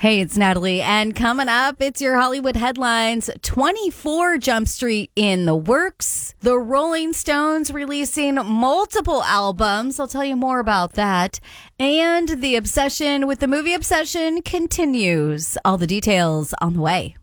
Hey, it's Natalie. And coming up, it's your Hollywood headlines. 24 Jump Street in the works. The Rolling Stones releasing multiple albums. I'll tell you more about that. And the obsession with the movie Obsession continues. All the details on the way.